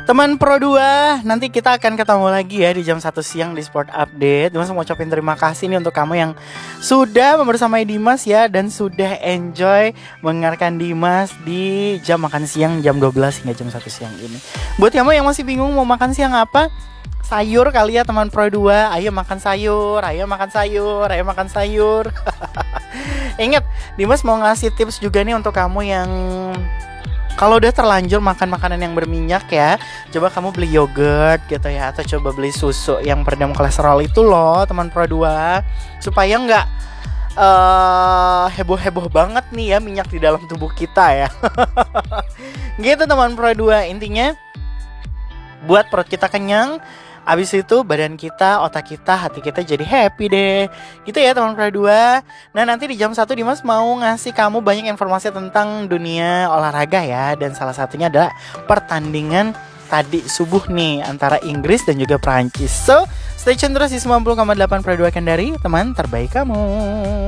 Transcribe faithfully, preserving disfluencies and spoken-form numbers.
Teman Pro dua, nanti kita akan ketemu lagi ya di jam satu siang di Sport Update. Dimas mau ucapin terima kasih nih untuk kamu yang sudah membersamai Dimas ya, dan sudah enjoy mendengarkan Dimas di jam makan siang jam dua belas hingga jam satu siang ini. Buat kamu yang masih bingung mau makan siang apa, sayur kali ya teman Pro dua. Ayo makan sayur, ayo makan sayur, ayo makan sayur. Ingat, Dimas mau ngasih tips juga nih untuk kamu yang kalau udah terlanjur makan makanan yang berminyak ya, coba kamu beli yogurt gitu ya, atau coba beli susu yang peredam kolesterol itu loh teman Pro dua, supaya nggak uh, heboh-heboh banget nih ya minyak di dalam tubuh kita ya. Gitu teman Pro dua, intinya buat perut kita kenyang, abis itu badan kita, otak kita, hati kita jadi happy deh. Gitu ya teman Pro dua. Nah nanti di jam satu Dimas mau ngasih kamu banyak informasi tentang dunia olahraga ya. Dan salah satunya adalah pertandingan tadi subuh nih antara Inggris dan juga Prancis. So stay tune terus di sembilan puluh koma delapan Pro dua Kendari, teman terbaik kamu.